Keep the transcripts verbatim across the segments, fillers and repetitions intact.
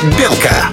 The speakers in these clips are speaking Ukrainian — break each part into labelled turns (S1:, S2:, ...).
S1: Білка.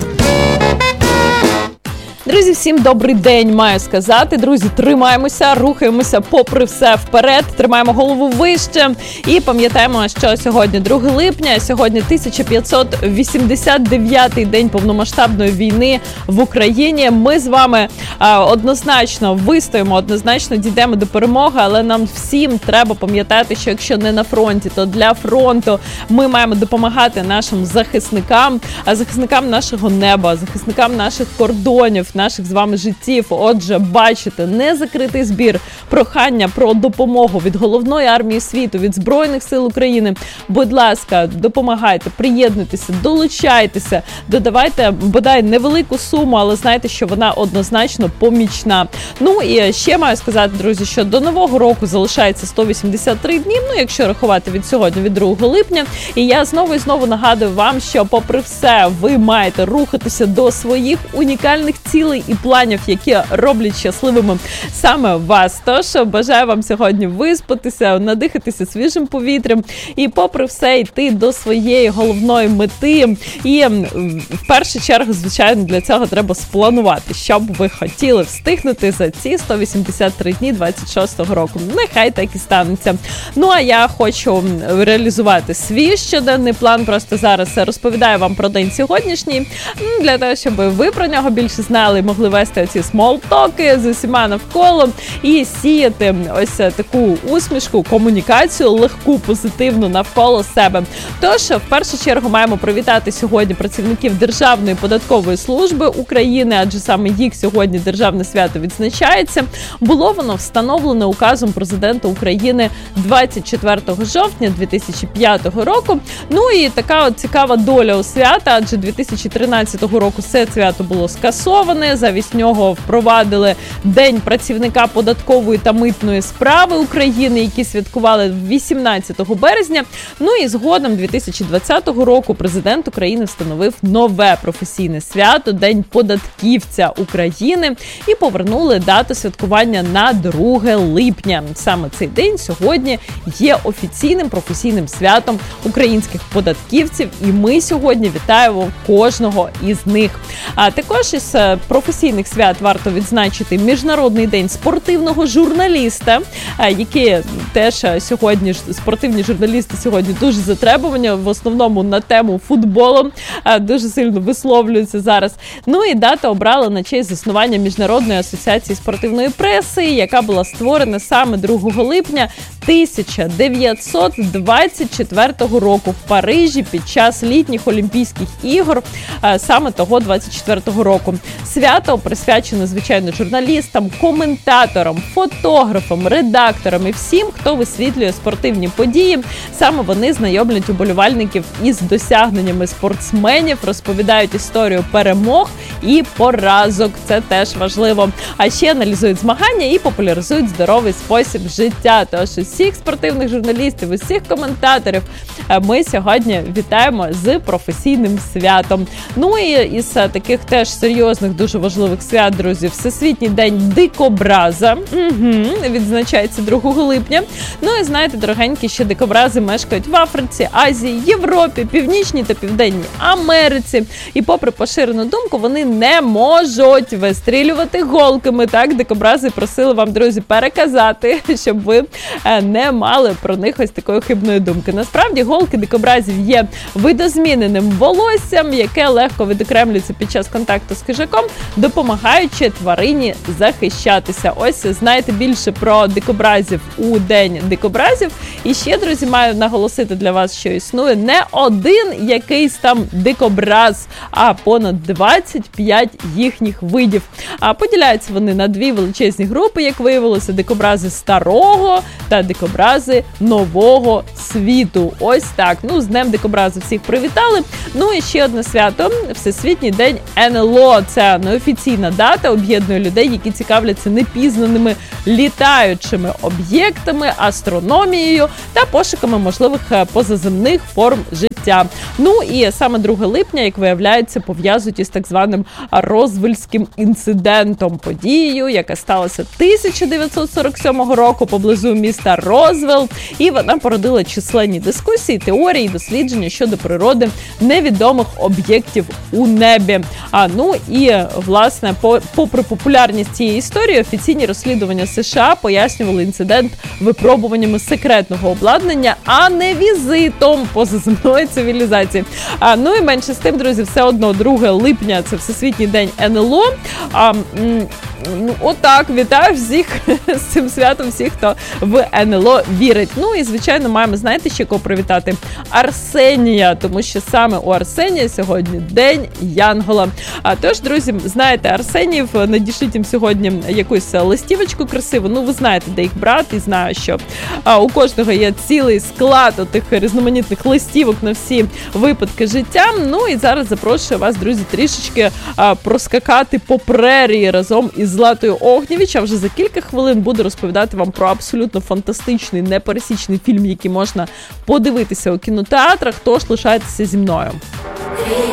S2: Друзі, всім добрий день, маю сказати. Друзі, тримаємося, рухаємося попри все вперед, тримаємо голову вище і пам'ятаємо, що сьогодні друге липня, сьогодні тисяча п'ятсот вісімдесят дев'ятий день повномасштабної війни в Україні. Ми з вами а, однозначно вистоїмо, однозначно дійдемо до перемоги, але нам всім треба пам'ятати, що якщо не на фронті, то для фронту ми маємо допомагати нашим захисникам, а захисникам нашого неба, захисникам наших кордонів, наших з вами життів. Отже, бачите, незакритий збір, прохання про допомогу від головної армії світу, від Збройних сил України. Будь ласка, допомагайте, приєднуйтеся, долучайтеся, додавайте бодай невелику суму, але знайте, що вона однозначно помічна. Ну і ще маю сказати, друзі, що до Нового року залишається сто вісімдесят три дні, ну якщо рахувати від сьогодні, від другого липня. І я знову і знову нагадую вам, що попри все, ви маєте рухатися до своїх унікальних цілей і планів, які роблять щасливими саме вас. Тож бажаю вам сьогодні виспатися, надихатися свіжим повітрям і попри все йти до своєї головної мети. І в першу чергу, звичайно, для цього треба спланувати, що б ви хотіли встигнути за ці сто вісімдесят три дні двадцять шостого року. Нехай так і станеться. Ну а я хочу реалізувати свій щоденний план. Просто зараз розповідаю вам про день сьогоднішній, для того, щоб ви про нього більше знали, могли вести оці смолтоки з усіма навколо і сіяти ось таку усмішку, комунікацію легку, позитивну навколо себе. Тож, в першу чергу, маємо привітати сьогодні працівників Державної податкової служби України, адже саме їх сьогодні державне свято відзначається. Було воно встановлене указом президента України двадцять четвертого жовтня дві тисячі п'ятого року. Ну і така от цікава доля у свята, адже дві тисячі тринадцятого року це свято було скасоване. Замість нього впровадили День працівника податкової та митної справи України, які святкували вісімнадцятого березня. Ну і згодом дві тисячі двадцятого року президент України встановив нове професійне свято – День податківця України і повернули дату святкування на друге липня. Саме цей день сьогодні є офіційним професійним святом українських податківців, і ми сьогодні вітаємо кожного із них. А також із професійних свят варто відзначити Міжнародний день спортивного журналіста, які теж сьогодні спортивні журналісти сьогодні дуже затребувані, в основному на тему футболу, дуже сильно висловлюються зараз. Ну і дата обрала на честь заснування Міжнародної асоціації спортивної преси, яка була створена саме другого липня тисяча дев'ятсот двадцять четвертого року в Парижі під час літніх Олімпійських ігор, саме того двадцять четвертого року. Свято присвячено, звичайно, журналістам, коментаторам, фотографам, редакторам і всім, хто висвітлює спортивні події. Саме вони знайомлять уболівальників із досягненнями спортсменів, розповідають історію перемог і поразок. Це теж важливо. А ще аналізують змагання і популяризують здоровий спосіб життя. Тож усіх спортивних журналістів, усіх коментаторів ми сьогодні вітаємо з професійним святом. Ну і із таких теж серйозних, дуже важливих свят, друзі, Всесвітній день дикобраза. Угу, відзначається другого липня. Ну і знаєте, дорогенькі, що дикобрази мешкають в Африці, Азії, Європі, Північній та Південній Америці. І попри поширену думку, вони не можуть вистрілювати голками. Так, дикобрази просили вам, друзі, переказати, щоб ви не мали про них ось такої хибної думки. Насправді, голки дикобразів є видозміненим волоссям, яке легко відокремлюється під час контакту з хижаком, допомагаючи тварині захищатися. Ось, знаєте більше про дикобразів у День дикобразів. І ще, друзі, маю наголосити для вас, що існує не один якийсь там дикобраз, а понад двадцять п'ять їхніх видів. А поділяються вони на дві величезні групи, як виявилося, дикобрази старого та дикобрази нового світу. Ось так. Ну, з Днем дикобразу всіх привітали. Ну і ще одне свято – Всесвітній день ен ел о. Це неофіційна дата, об'єднує людей, які цікавляться непізнаними літаючими об'єктами, астрономією та пошуками можливих позаземних форм життя. Ну і саме друге липня, як виявляється, пов'язують із так званим Розвельським інцидентом, подією, яка сталася тисяча дев'ятсот сорок сьомого року поблизу міста Розвелл, і вона породила численні дискусії, теорії, дослідження щодо природи невідомих об'єктів у небі. А ну і власне, по, попри популярність цієї історії, офіційні розслідування США пояснювали інцидент випробуваннями секретного обладнання, а не візитом позаземної цивілізації. А ну і менше з тим, друзі, все одно друге липня це Всесвітній день ен ел о. А, м- Ну, отак, вітаю всіх з цим святом, всіх, хто в ен ел о вірить. Ну і, звичайно, маємо, знаєте, ще кого привітати? Арсенія, тому що саме у Арсенія сьогодні День Янгола. А тож, друзі, знаєте, Арсенів, надішліть їм сьогодні якусь листівочку красиву. Ну, ви знаєте, де їх брати, і знаю, що а, у кожного є цілий склад отих різноманітних листівок на всі випадки життя. Ну і зараз запрошую вас, друзі, трішечки а, проскакати по прерії разом із Златою Огнєвіч, а вже за кілька хвилин буду розповідати вам про абсолютно фантастичний, непересічний фільм, який можна подивитися у кінотеатрах, тож лишайтеся зі мною.